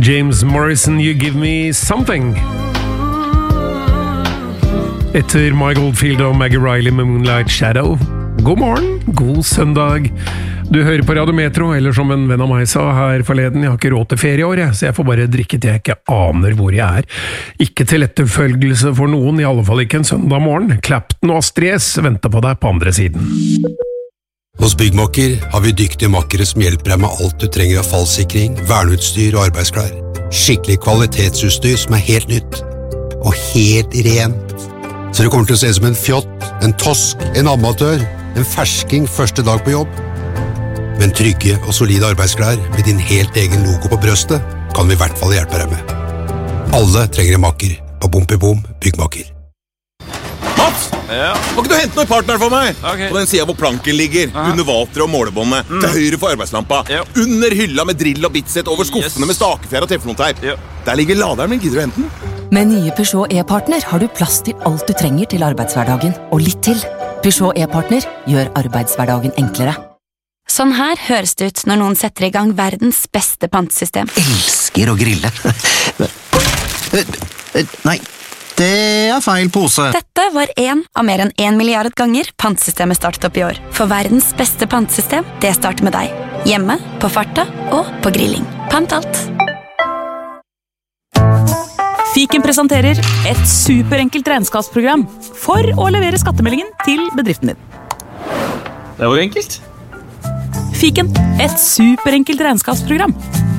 James Morrison, You Give Me Something. Etter Mike Oldfield og Maggie Riley med Moonlight Shadow. God morgen, god søndag. Du hører på Radio Metro, eller som en venn av meg sa her forleden, jeg har ikke råd til ferieår, så jeg får bare drikke til jeg ikke aner hvor jeg er. Ikke til etterfølgelse for noen, i alle fall ikke en søndag morgen. Clapton og Astrid S venter på deg på andre siden. Hos Byggmakker har vi dyktige makkere som hjelper deg med alt du trenger av fallsikring, verneutstyr og arbeidsklær. Skikkelig kvalitetsutstyr som er helt nytt. Og helt rent. Så det kommer til å se som en fjott, en tosk, en amatør, en fersking første dag på jobb. Men trygge og solide arbeidsklær med din helt egen logo på brøstet kan vi i hvert fall hjelpe deg med. Alle trenger en makker på Bompibom Byggmakker. Mats! Ja? Må ikke du hente noen partner for meg? Okay. På den siden hvor planken ligger, under vateret og målebåndet, til høyre for arbeidslampa, under hylla med drill og bitset, over skuffene med stakefjær og teflonteip. Der ligger laderen min, gidder du hente den? Med nye Peugeot e-partner har du plass til alt du trenger til arbeidshverdagen, og litt til. Peugeot e-partner gjør arbeidshverdagen enklere. Sånn her høres det ut når noen setter i gang verdens beste pantesystem. Elsker å grille. Nei, det er feil pose. Dette var en av mer enn 1 milliard ganger pantesystemet startet opp i år. For verdens beste pantesystem, det starter med deg. Hjemme, på farta og på grilling. Pant alt. Fiken presenterer et superenkelt regnskapsprogram for å levere skattemeldingen til bedriften din. Det var enkelt. Fiken, et superenkelt regnskapsprogram.